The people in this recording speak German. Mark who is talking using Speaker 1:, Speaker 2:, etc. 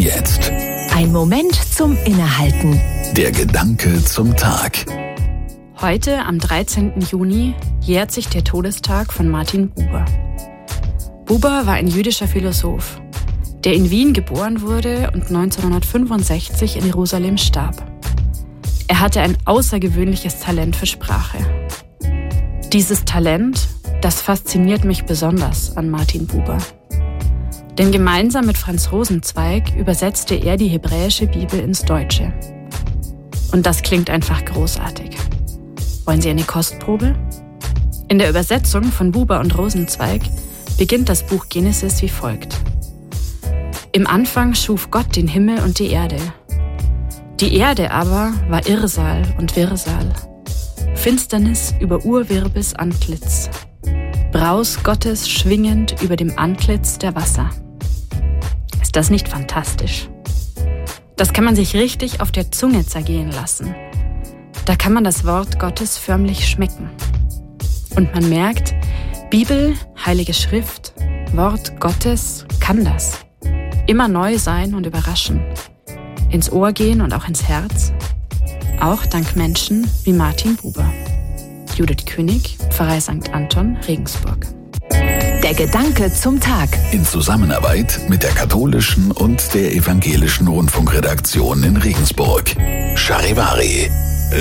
Speaker 1: jetzt.
Speaker 2: Ein Moment zum Innehalten.
Speaker 1: Der Gedanke zum Tag.
Speaker 3: Heute, am 13. Juni, jährt sich der Todestag von Martin Buber. Buber war ein jüdischer Philosoph, der in Wien geboren wurde und 1965 in Jerusalem starb. Er hatte ein außergewöhnliches Talent für Sprache. Dieses Talent, das fasziniert mich besonders an Martin Buber. Denn gemeinsam mit Franz Rosenzweig übersetzte er die hebräische Bibel ins Deutsche. Und das klingt einfach großartig. Wollen Sie eine Kostprobe? In der Übersetzung von Buber und Rosenzweig beginnt das Buch Genesis wie folgt. Im Anfang schuf Gott den Himmel und die Erde. Die Erde aber war Irrsal und Wirrsal. Finsternis über Urwirbels Antlitz. Braus Gottes schwingend über dem Antlitz der Wasser. Ist das nicht fantastisch? Das kann man sich richtig auf der Zunge zergehen lassen. Da kann man das Wort Gottes förmlich schmecken. Und man merkt, Bibel, Heilige Schrift, Wort Gottes kann das. Immer neu sein und überraschen. Ins Ohr gehen und auch ins Herz. Auch dank Menschen wie Martin Buber. Judith König, Pfarrei St. Anton, Regensburg.
Speaker 2: Der Gedanke zum Tag.
Speaker 1: In Zusammenarbeit mit der katholischen und der evangelischen Rundfunkredaktion in Regensburg. Charivari.